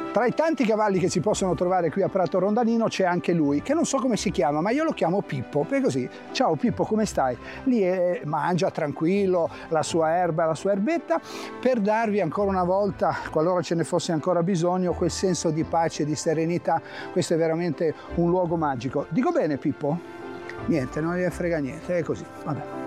Tra i tanti cavalli che si possono trovare qui a Prato Rondanino c'è anche lui, che non so come si chiama, ma io lo chiamo Pippo, per così. Ciao Pippo, come stai? Lì mangia tranquillo la sua erba, la sua erbetta, per darvi ancora una volta, qualora ce ne fosse ancora bisogno, quel senso di pace e di serenità. Questo è veramente un luogo magico. Dico bene Pippo? Niente, non gli frega niente, è così, vabbè.